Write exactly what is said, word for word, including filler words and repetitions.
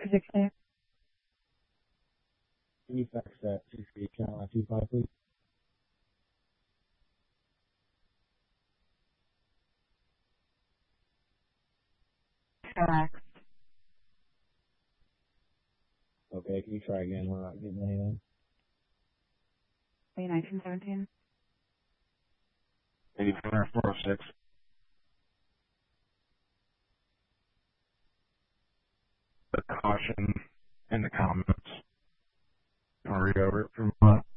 Particularly. Can you fax that six eight channel two five, please? Fax. Okay, can you try again? We're not getting anything. A nineteen seventeen. eighty-four four oh six. The caution in the comments. I'll read over it from what?